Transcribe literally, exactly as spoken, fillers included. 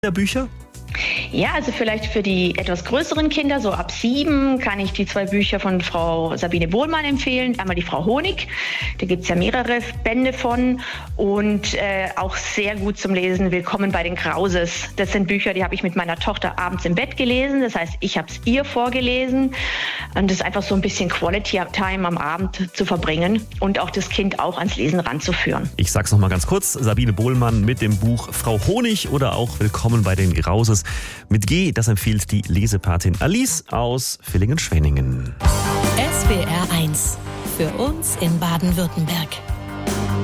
Bücher? Ja, also vielleicht für die etwas größeren Kinder, so ab sieben, kann ich die zwei Bücher von Frau Sabine Bohlmann empfehlen. Einmal die Frau Honig, da gibt es ja mehrere Bände von, und äh, auch sehr gut zum Lesen Willkommen bei den Krauses. Das sind Bücher, die habe ich mit meiner Tochter abends im Bett gelesen. Das heißt, ich habe es ihr vorgelesen, und das ist einfach so ein bisschen Quality Time am Abend zu verbringen und auch das Kind auch ans Lesen ranzuführen. Ich sag's noch mal ganz kurz: Sabine Bohlmann mit dem Buch Frau Honig oder auch Willkommen bei den Krauses mit G. Das empfiehlt die Lesepatin Alice aus Villingen-Schwenningen. S W R eins. Für uns in Baden-Württemberg.